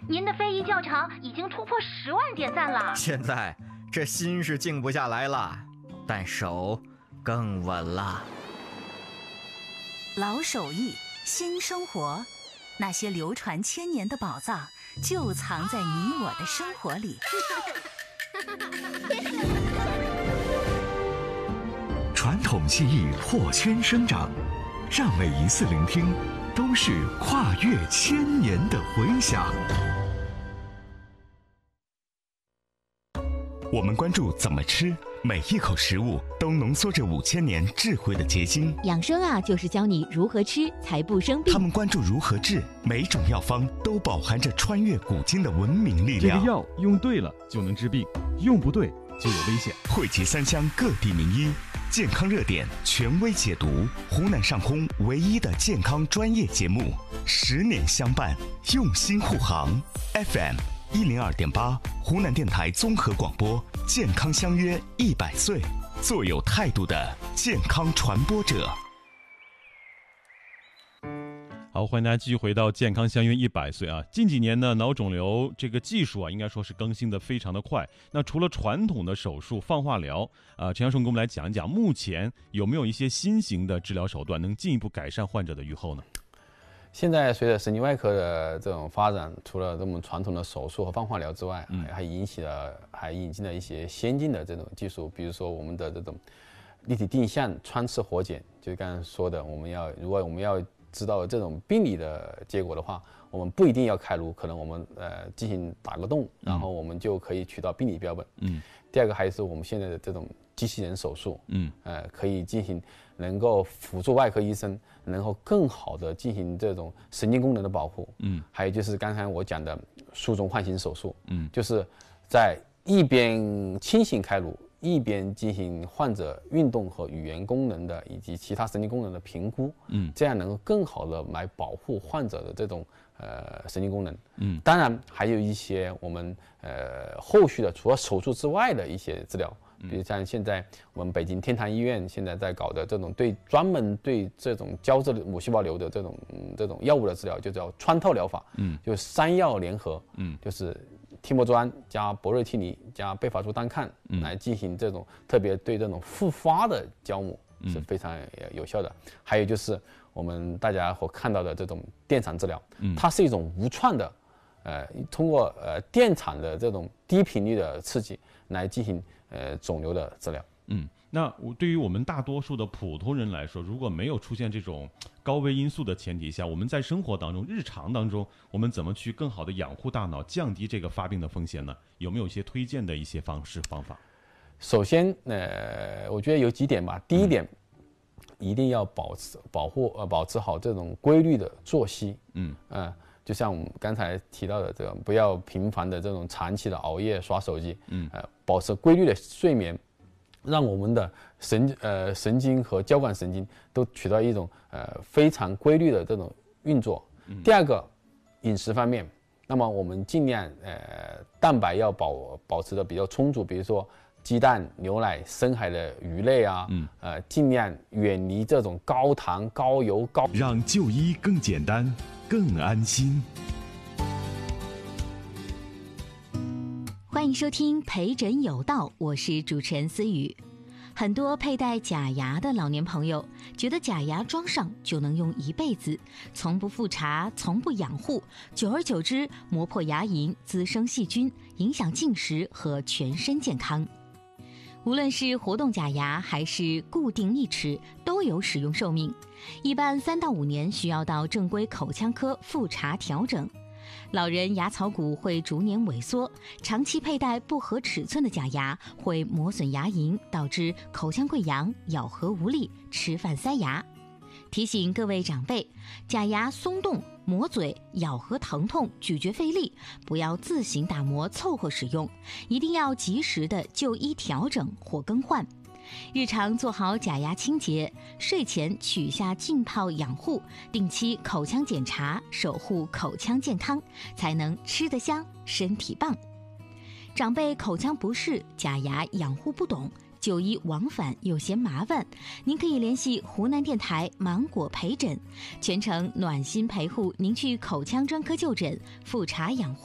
您的非遗教场已经突破10万点赞了。 现在这心是静不下来了，但手更稳了。 老手艺，新生活，那些流传千年的宝藏就藏在你我的生活里。 传统技艺破圈生长，让每一次聆听都是跨越千年的回响。我们关注怎么吃，每一口食物都浓缩着5000年智慧的结晶。 养生啊，就是教你如何吃才不生病。 他们关注如何治，每种药方都饱含着穿越古今的文明力量。 这个药用对了就能治病，用不对就有危险。 汇集3乡各地名医，健康热点权威解读，湖南上空唯一的健康专业节目，10年相伴，用心护航。FM102.8，湖南电台综合广播，健康相约100岁，做有态度的健康传播者。 好，欢迎大家继续回到健康相约100岁啊！近几年呢，脑肿瘤这个技术啊，应该说是更新的非常的快。那除了传统的手术、放化疗，陈教授给我们来讲一讲，目前有没有一些新型的治疗手段能进一步改善患者的预后呢？ 现在随着神经外科的这种发展，除了我们传统的手术和放化疗之外，还引进了一些先进的这种技术，比如说我们的这种立体定向穿刺活检，就是刚才说的，如果我们要知道这种病理的结果的话，我们不一定要开颅，可能我们进行打个洞，然后我们就可以取到病理标本。第二个还是我们现在的这种机器人手术，可以进行能够辅助外科医生能够更好的进行这种神经功能的保护。还有就是刚才我讲的术中唤醒手术，就是在一边清醒开颅，一边进行患者运动和语言功能的以及其他神经功能的评估，这样能够更好的来保护患者的这种神经功能。当然还有一些我们后续的除了手术之外的一些治疗，比如像现在我们北京天坛医院现在在搞的这种专门对这种胶质母细胞瘤的这种药物的治疗，就叫穿透疗法，就是3药联合，就是替莫专加博瑞替尼加贝法珠单抗来进行这种特别对这种复发的胶母是非常有效的。还有就是我们大家所看到的这种电场治疗，它是一种无创的，通过电场的这种低频率的刺激来进行肿瘤的治疗。 那对于我们大多数的普通人来说，如果没有出现这种高危因素的前提下，我们在生活当中、日常当中，我们怎么去更好的养护大脑，降低这个发病的风险呢？有没有一些推荐的一些方法？ 首先，我觉得有几点吧。第一点，一定要保持好这种规律的作息。就像我们刚才提到的这个，不要频繁的这种长期的熬夜刷手机。保持规律的睡眠。让我们的神经和交感神经都取到一种非常规律的这种运作。第二个，饮食方面，那么我们尽量蛋白要保持的比较充足，比如说鸡蛋、牛奶、深海的鱼类啊，尽量远离这种高糖、高油、 让就医更简单、更安心。 欢迎收听陪诊有道，我是主持人思雨。很多佩戴假牙的老年朋友觉得假牙装上就能用一辈子，从不复查，从不养护，久而久之磨破牙龈，滋生细菌，影响进食和全身健康。无论是活动假牙还是固定义齿，都有使用寿命，一般3到5年需要到正规口腔科复查调整。老人牙槽骨会逐年萎缩，长期佩戴不合尺寸的假牙会磨损牙龈，导致口腔溃疡、咬合无力、吃饭塞牙。提醒各位长辈，假牙松动、磨嘴、咬合疼痛、咀嚼费力，不要自行打磨凑合使用，一定要及时的就医调整或更换。日常做好假牙清洁，睡前取下浸泡养护，定期口腔检查，守护口腔健康，才能吃得香，身体棒。长辈口腔不适，假牙养护不懂，就医往返有些麻烦，您可以联系湖南电台芒果陪诊，全程暖心陪护您去口腔专科就诊、复查养护。